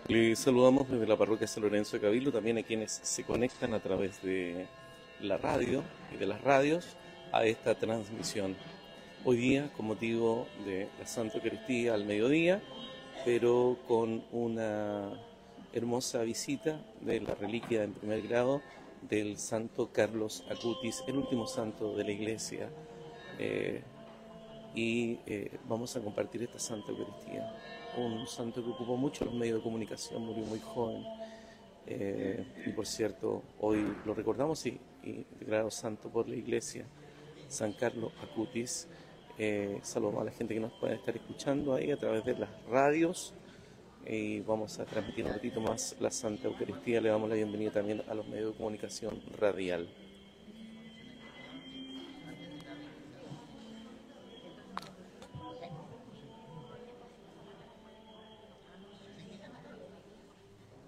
Les saludamos desde la parroquia San Lorenzo de Cabildo, también a quienes se conectan a través de la radio y de las radios a esta transmisión. Hoy día, con motivo de la Santa Eucaristía al mediodía, pero con una hermosa visita de la reliquia en primer grado del Santo Carlos Acutis, el último santo de la Iglesia. Eh, Vamos a compartir esta Santa Eucaristía. Un santo que ocupó mucho los medios de comunicación, murió muy joven. Y por cierto, hoy lo recordamos y declarado santo por la Iglesia, San Carlos Acutis. Saludamos a la gente que nos puede estar escuchando ahí a través de las radios y vamos a transmitir un ratito más la Santa Eucaristía. Le damos la bienvenida también a los medios de comunicación radial.